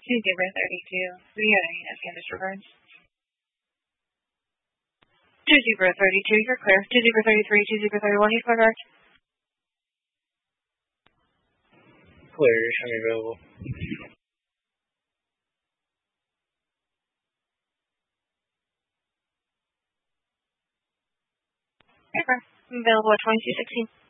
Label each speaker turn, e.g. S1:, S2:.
S1: 2 Zebra 32. Do you have any Afghanistan regards? 2 Zebra 32, you're clear. 2 Zebra 33, 2 Zebra 31, you clear guard.
S2: Clear, show me available.
S1: Okay. Available at 2216.